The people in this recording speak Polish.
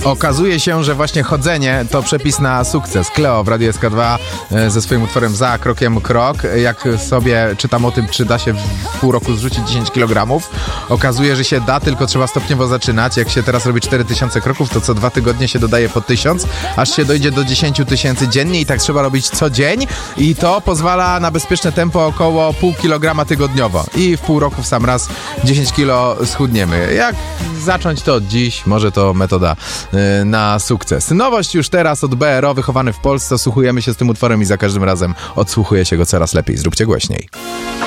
Okazuje się, że właśnie chodzenie to przepis na sukces. Kleo w Radiu SK2 ze swoim utworem Za krokiem krok. Jak sobie czytam o tym, czy da się w pół roku zrzucić 10 kg, okazuje, że się da, tylko trzeba stopniowo zaczynać. Jak się teraz robi 4000 kroków, to co 2 tygodnie się dodaje po 1000, aż się dojdzie do 10 000 dziennie i tak trzeba robić co dzień i to pozwala na bezpieczne tempo około pół kilograma tygodniowo i w pół roku w sam raz 10 kilo schudniemy. Jak zacząć to od dziś, może to metoda na sukces. Nowość już teraz od BRO, wychowany w Polsce, osłuchujemy się z tym utworem i za każdym razem odsłuchuje się go coraz lepiej. Zróbcie głośniej.